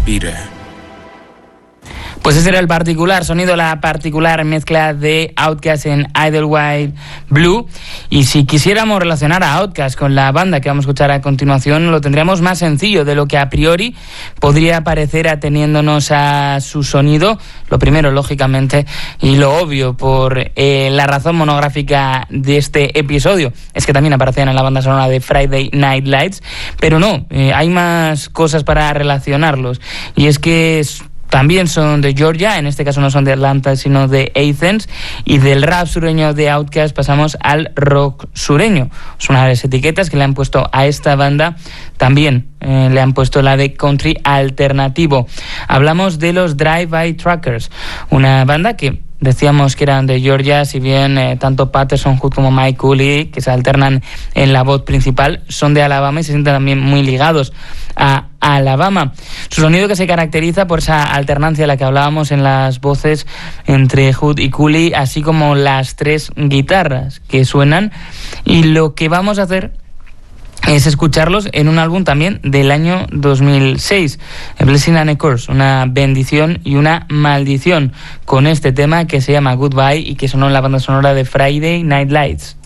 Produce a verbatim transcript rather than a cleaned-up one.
respire. Pues ese era el particular sonido, la particular mezcla de Outkast en Idlewild Blue. Y si quisiéramos relacionar a Outkast con la banda que vamos a escuchar a continuación, lo tendríamos más sencillo de lo que a priori podría parecer ateniéndonos a su sonido. Lo primero, lógicamente, y lo obvio por eh, la razón monográfica de este episodio, es que también aparecían en la banda sonora de Friday Night Lights. Pero no, eh, hay más cosas para relacionarlos. Y es que es... También son de Georgia, en este caso no son de Atlanta, sino de Athens. Y del rap sureño de Outkast pasamos al rock sureño. Son una de las etiquetas que le han puesto a esta banda. También eh, le han puesto la de country alternativo. Hablamos de los Drive-By Truckers, una banda que decíamos que eran de Georgia, si bien eh, tanto Patterson Hood como Mike Cooley, que se alternan en la voz principal, son de Alabama y se sienten también muy ligados a Alabama. Su sonido, que se caracteriza por esa alternancia de la que hablábamos en las voces entre Hood y Cooley, así como las tres guitarras que suenan. Y lo que vamos a hacer es escucharlos en un álbum también del año dos mil seis, A Blessing and a Curse, una bendición y una maldición, con este tema que se llama Goodbye y que sonó en la banda sonora de Friday Night Lights.